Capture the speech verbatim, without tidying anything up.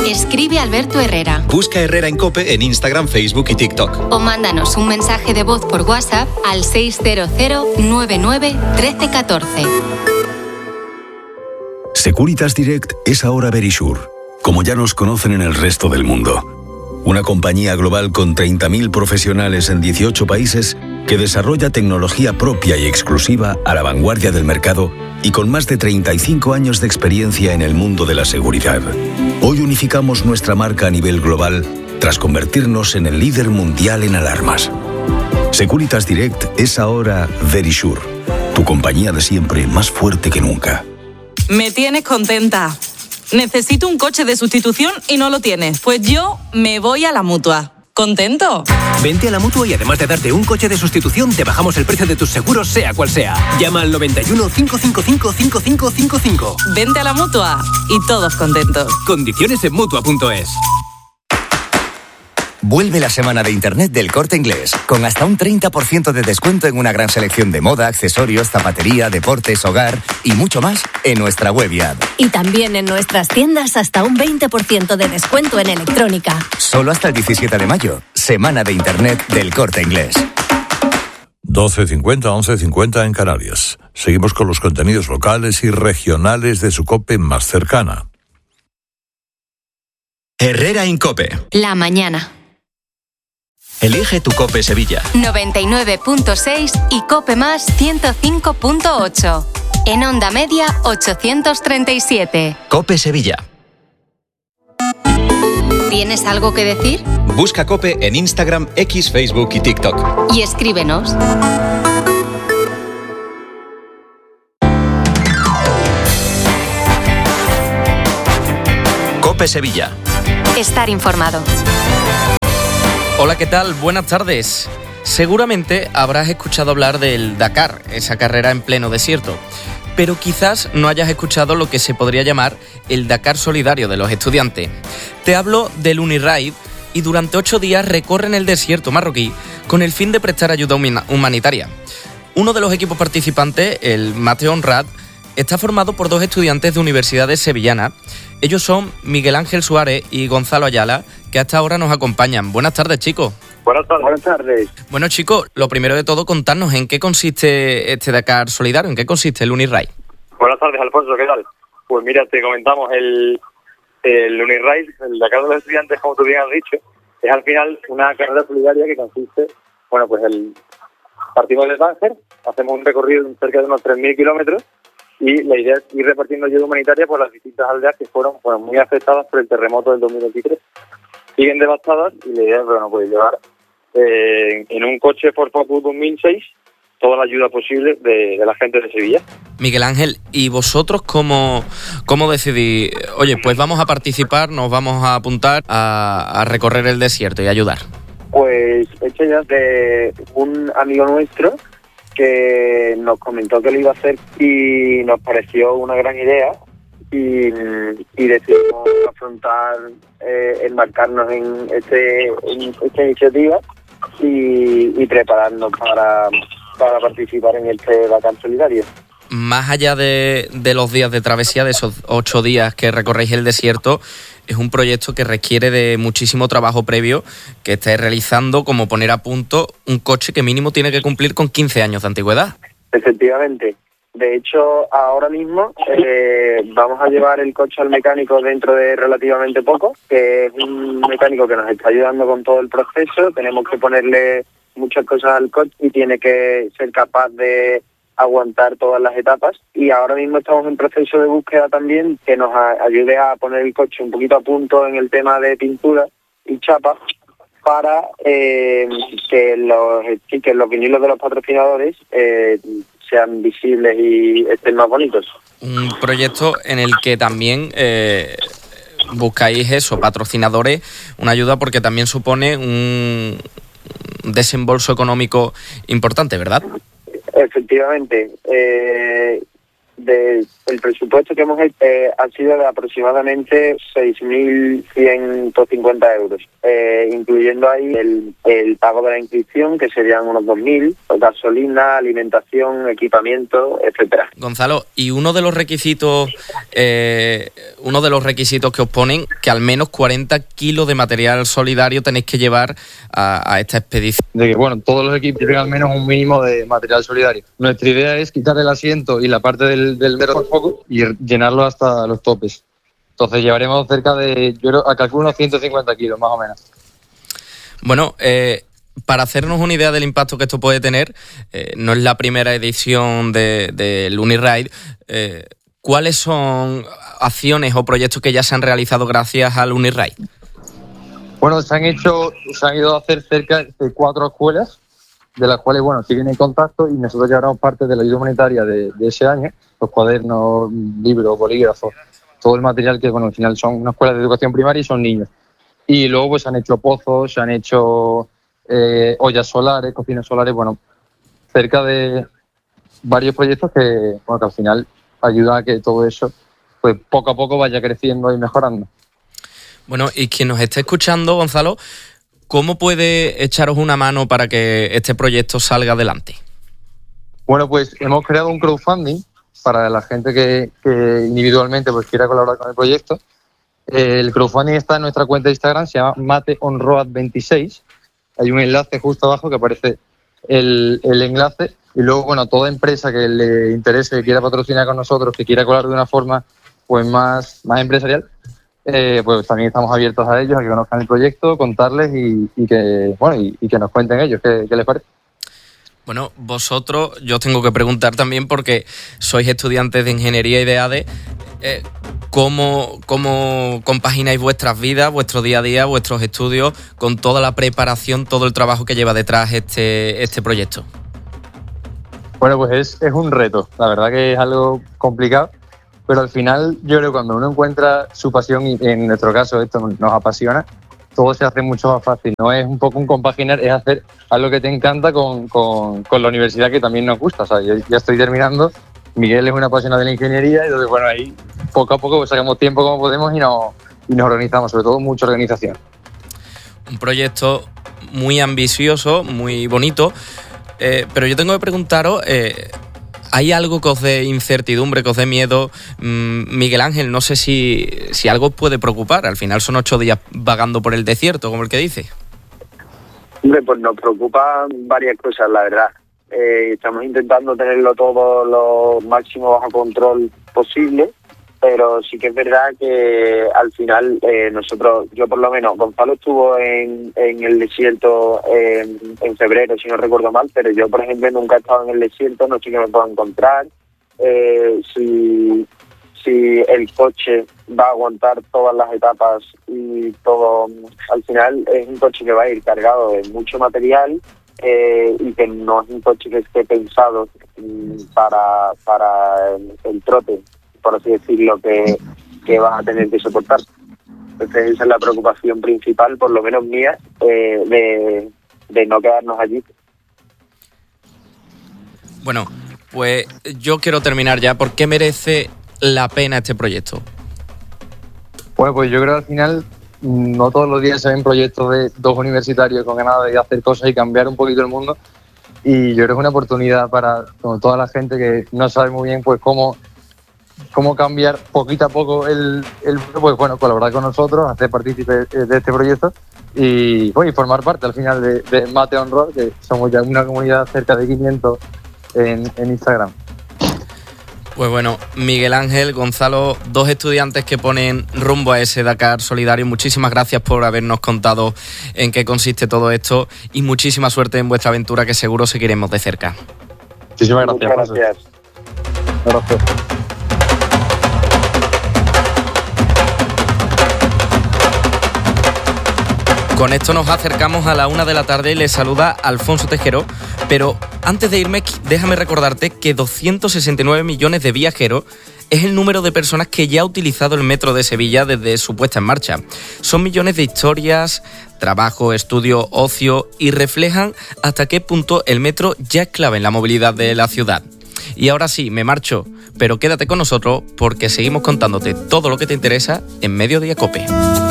Escribe Alberto Herrera. Busca Herrera en COPE en Instagram, Facebook y TikTok. O mándanos un mensaje de voz por WhatsApp al seis cero cero nueve nueve uno tres uno cuatro. Securitas Direct es ahora Verisure, como ya nos conocen en el resto del mundo. Una compañía global con treinta mil profesionales en dieciocho países que desarrolla tecnología propia y exclusiva a la vanguardia del mercado y con más de treinta y cinco años de experiencia en el mundo de la seguridad. Hoy unificamos nuestra marca a nivel global tras convertirnos en el líder mundial en alarmas. Securitas Direct es ahora Verisure, tu compañía de siempre más fuerte que nunca. Me tienes contenta. Necesito un coche de sustitución y no lo tienes. Pues yo me voy a la Mutua. ¿Contento? Vente a la Mutua y además de darte un coche de sustitución, te bajamos el precio de tus seguros, sea cual sea. Llama al noventa y uno, cinco cinco cinco, cinco cinco cinco cinco. Vente a la Mutua y todos contentos. Condiciones en Mutua punto es. Vuelve la semana de Internet del Corte Inglés, con hasta un treinta por ciento de descuento en una gran selección de moda, accesorios, zapatería, deportes, hogar y mucho más en nuestra web y app. Y también en nuestras tiendas hasta un veinte por ciento de descuento en electrónica. Solo hasta el diecisiete de mayo, semana de Internet del Corte Inglés. doce cincuenta, once cincuenta en Canarias. Seguimos con los contenidos locales y regionales de su COPE más cercana. Herrera en COPE. La mañana. Elige tu COPE Sevilla. noventa y nueve punto seis y COPE más ciento cinco punto ocho. En onda media ochocientos treinta y siete. COPE Sevilla. ¿Tienes algo que decir? Busca COPE en Instagram, X, Facebook y TikTok. Y escríbenos. COPE Sevilla. Estar informado. Hola, ¿qué tal? Buenas tardes. Seguramente habrás escuchado hablar del Dakar, esa carrera en pleno desierto, pero quizás no hayas escuchado lo que se podría llamar el Dakar solidario de los estudiantes. Te hablo del Uniride y durante ocho días recorren el desierto marroquí con el fin de prestar ayuda humanitaria. Uno de los equipos participantes, el Mateo Honrad, está formado por dos estudiantes de universidades sevillanas. Ellos son Miguel Ángel Suárez y Gonzalo Ayala, que hasta ahora nos acompañan. Buenas tardes, chicos. Buenas tardes. Buenas tardes. Bueno, chicos, lo primero de todo, contarnos en qué consiste este Dakar solidario, en qué consiste el Uniride. Buenas tardes, Alfonso, ¿qué tal? Pues mira, te comentamos, el, el Uniride, el Dakar de los estudiantes, como tú bien has dicho, es al final una carrera solidaria que consiste, bueno, pues el partimos de Tánger, hacemos un recorrido de cerca de unos tres mil kilómetros, y la idea es ir repartiendo ayuda humanitaria por las distintas aldeas que fueron bueno, muy afectadas por el terremoto del dos mil veintitrés. Siguen devastadas y la idea es bueno, pues llevar eh, en un coche Ford Focus dos mil seis toda la ayuda posible de, de la gente de Sevilla. Miguel Ángel, ¿y vosotros cómo, cómo decidís? Oye, pues vamos a participar, nos vamos a apuntar a, a recorrer el desierto y ayudar. Pues hecho ya de un amigo nuestro que nos comentó que lo iba a hacer y nos pareció una gran idea y, y decidimos afrontar, eh, embarcarnos en, este, en esta iniciativa y, y prepararnos para, para participar en este Dakar solidario. Más allá de, de los días de travesía, de esos ocho días que recorréis el desierto, es un proyecto que requiere de muchísimo trabajo previo que estáis realizando, como poner a punto un coche que mínimo tiene que cumplir con quince años de antigüedad. Efectivamente. De hecho, ahora mismo eh, vamos a llevar el coche al mecánico dentro de relativamente poco, que es un mecánico que nos está ayudando con todo el proceso. Tenemos que ponerle muchas cosas al coche y tiene que ser capaz de aguantar todas las etapas, y ahora mismo estamos en proceso de búsqueda también que nos a, ayude a poner el coche un poquito a punto en el tema de pintura y chapa para eh, que los que los vinilos de los patrocinadores eh, sean visibles y estén más bonitos. Un proyecto en el que también eh, buscáis eso, patrocinadores, una ayuda porque también supone un desembolso económico importante, ¿verdad? Efectivamente. Eh, de el presupuesto que hemos hecho eh, ha sido de aproximadamente seis mil ciento cincuenta euros, eh, incluyendo ahí el, el pago de la inscripción, que serían unos dos mil, gasolina, alimentación, equipamiento, etcétera. Gonzalo, y uno de los requisitos, eh, uno de los requisitos que os ponen, que al menos cuarenta kilos de material solidario tenéis que llevar a, a esta expedición. De que, bueno, todos los equipos lleven al menos un mínimo de material solidario. Nuestra idea es quitar el asiento y la parte del, del metro foco y llenarlo hasta los topes. Entonces llevaremos cerca de, yo creo, a calculo unos ciento cincuenta kilos, más o menos. Bueno, eh, para hacernos una idea del impacto que esto puede tener, eh, no es la primera edición del de, de Uniride. Eh, ¿Cuáles son acciones o proyectos que ya se han realizado gracias al Uniride? Bueno, se han hecho, se han ido a hacer cerca de cuatro escuelas, de las cuales, bueno, siguen en contacto, y nosotros llevaremos parte de la ayuda humanitaria de, de ese año, los cuadernos, libros, bolígrafos, todo el material que, bueno, al final son una escuela de educación primaria y son niños. Y luego pues se han hecho pozos, se han hecho eh, ollas solares, cocinas solares, bueno, cerca de varios proyectos que, bueno, que al final ayudan a que todo eso, pues poco a poco vaya creciendo y mejorando. Bueno, y quien nos esté escuchando, Gonzalo, ¿cómo puede echaros una mano para que este proyecto salga adelante? Bueno, pues hemos creado un crowdfunding para la gente que, que individualmente pues quiera colaborar con el proyecto. El crowdfunding está en nuestra cuenta de Instagram, se llama Mate on Road veintiséis. Hay un enlace justo abajo que aparece el, el enlace. Y luego, bueno, toda empresa que le interese, que quiera patrocinar con nosotros, que quiera colaborar de una forma pues más, más empresarial, Eh, pues también estamos abiertos a ellos, a que conozcan el proyecto, contarles y, y que bueno y, y que nos cuenten ellos qué, qué les parece. Bueno, vosotros, yo os tengo que preguntar también, porque sois estudiantes de ingeniería y de A D E, eh, ¿cómo, cómo compagináis vuestras vidas, vuestro día a día, vuestros estudios, con toda la preparación, todo el trabajo que lleva detrás este, este proyecto? Bueno, pues es, es un reto, la verdad que es algo complicado. Pero al final, yo creo que cuando uno encuentra su pasión, y en nuestro caso esto nos apasiona, todo se hace mucho más fácil. No es un poco un compaginar, es hacer algo que te encanta con, con, con la universidad, que también nos gusta. O sea, yo ya estoy terminando, Miguel es un apasionado de la ingeniería, y entonces, bueno, ahí poco a poco pues, sacamos tiempo como podemos y nos, y nos organizamos, sobre todo mucha organización. Un proyecto muy ambicioso, muy bonito, eh, pero yo tengo que preguntaros... Eh, ¿Hay algo que os dé incertidumbre, que os dé miedo? Miguel Ángel, no sé si, si algo os puede preocupar. Al final son ocho días vagando por el desierto, como el que dice. Hombre, pues nos preocupan varias cosas, la verdad. Eh, estamos intentando tenerlo todo lo máximo bajo control posible, pero sí que es verdad que al final eh, nosotros, yo por lo menos, Gonzalo estuvo en, en el desierto en, en febrero, si no recuerdo mal, pero yo, por ejemplo, nunca he estado en el desierto, no sé qué me puedo encontrar, eh, si, si el coche va a aguantar todas las etapas y todo. Al final es un coche que va a ir cargado de mucho material, eh, y que no es un coche que esté pensado para, para el, el trote, por así decirlo, que, que vas a tener que soportar. Entonces esa es la preocupación principal, por lo menos mía, eh, de, de no quedarnos allí. Bueno, pues yo quiero terminar ya. ¿Por qué merece la pena este proyecto? Bueno, pues yo creo que al final no todos los días se ven proyectos de dos universitarios con ganas de hacer cosas y cambiar un poquito el mundo, y yo creo que es una oportunidad para como toda la gente que no sabe muy bien pues cómo cómo cambiar poquito a poco el, el pues bueno, colaborar con nosotros, hacer partícipe de este proyecto y, bueno, y formar parte al final de, de Mate on Road, que somos ya una comunidad cerca de quinientos en, en Instagram. Pues bueno, Miguel Ángel, Gonzalo, dos estudiantes que ponen rumbo a ese Dakar solidario. Muchísimas gracias por habernos contado en qué consiste todo esto, y muchísima suerte en vuestra aventura, que seguro seguiremos de cerca. Muchísimas gracias. Muchas gracias. Gracias. Con esto nos acercamos a la una de la tarde y les saluda Alfonso Tejero. Pero antes de irme, déjame recordarte que doscientos sesenta y nueve millones de viajeros es el número de personas que ya ha utilizado el metro de Sevilla desde su puesta en marcha. Son millones de historias, trabajo, estudio, ocio, y reflejan hasta qué punto el metro ya es clave en la movilidad de la ciudad. Y ahora sí, me marcho. pero quédate con nosotros porque seguimos contándote todo lo que te interesa en Mediodía COPE.